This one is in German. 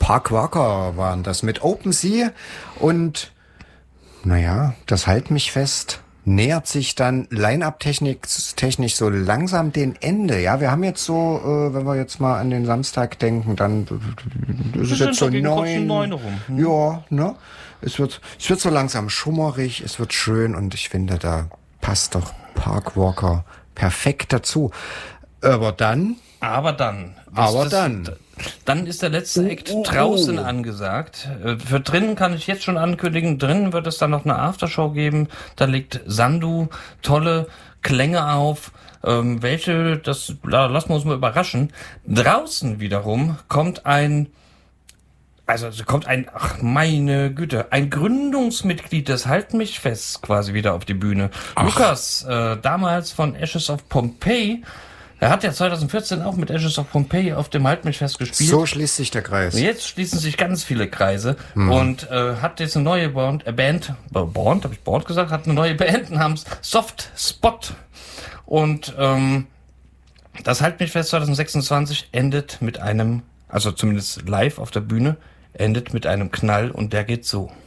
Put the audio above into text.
Park Walker waren das mit Open Sea und naja, das Halt mich fest nähert sich dann Line-Up-technisch so langsam den Ende. Ja, wir haben jetzt so, wenn wir jetzt mal an den Samstag denken, dann ist es jetzt so 9 rum. Ja, ne? Es wird so langsam schummerig, es wird schön und ich finde, da passt doch Park Walker perfekt dazu. Aber dann ist der letzte Act draußen angesagt. Für drinnen kann ich jetzt schon ankündigen, drinnen wird es dann noch eine Aftershow geben. Da legt Sandu tolle Klänge auf. Lassen wir uns mal überraschen. Draußen wiederum kommt ein meine Güte, ein Gründungsmitglied des Halt mich fest quasi wieder auf die Bühne. Ach. Lukas, damals von Ashes of Pompeii. Er hat ja 2014 auch mit Ashes of Pompeii auf dem Halt mich fest gespielt. So schließt sich der Kreis. Jetzt schließen sich ganz viele Kreise und hat jetzt eine neue Band namens Soft Spot. Und das Halt mich fest 2026 endet mit einem, also zumindest live auf der Bühne, endet mit einem Knall und der geht so.